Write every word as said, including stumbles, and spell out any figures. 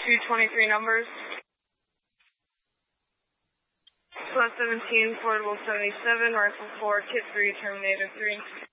two twenty-three numbers. Plus seventeen, Portable seventy-seven, Rifle four, Kit three, Terminator three.